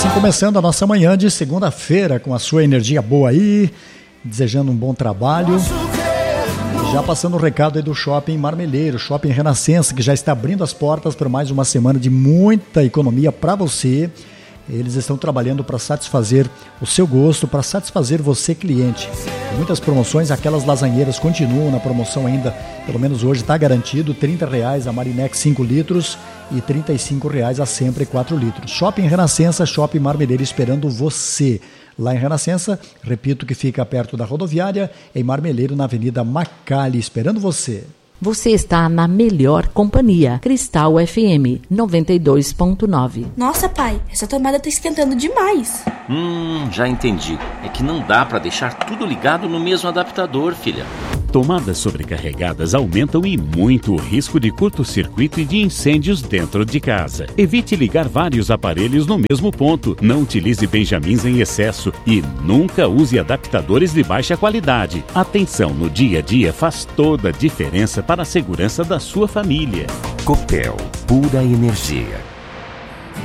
Assim começando a nossa manhã de segunda-feira com a sua energia boa aí, desejando um bom trabalho. Já passando o recado aí do Shopping Marmeleiro, Shopping Renascença, que já está abrindo as portas para mais uma semana de muita economia para você. Eles estão trabalhando para satisfazer o seu gosto, para satisfazer você, cliente. Muitas promoções, aquelas lasanheiras continuam na promoção ainda, pelo menos hoje está garantido, R$30 a Marinex 5 litros e R$35 a Sempre 4 litros. Shopping Renascença, Shopping Marmeleiro esperando você. Lá em Renascença, repito que fica perto da rodoviária, em Marmeleiro, na Avenida Macalli, esperando você. Você está na melhor companhia, Cristal FM 92.9. Nossa, pai, essa tomada tá esquentando demais. Já entendi. É que não dá para deixar tudo ligado no mesmo adaptador, filha. Tomadas sobrecarregadas aumentam e muito o risco de curto-circuito e de incêndios dentro de casa. Evite ligar vários aparelhos no mesmo ponto. Não utilize benjamins em excesso e nunca use adaptadores de baixa qualidade. Atenção no dia a dia faz toda a diferença para a segurança da sua família. Copel, pura energia.